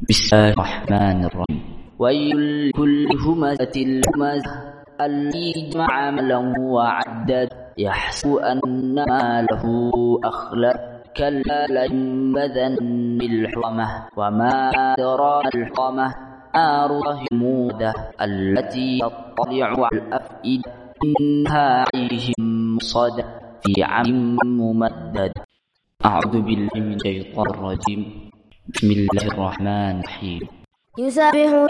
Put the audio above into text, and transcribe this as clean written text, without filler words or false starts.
بسم الله الرحمن الرحيم. ويل لكل همزة لمزة الذي جمع مالا وعدد يحسب أن ماله أخلد كلا لينبذن بالحطمة وما أدراك ما الحطمة نار الله الموقدة التي تطلع على الأفئدة إنها عليهم مؤصدة في عمد ممدد. أعوذ بالله من الشيطان الرجيم. بسم الله الرحمن الرحيم. يسبح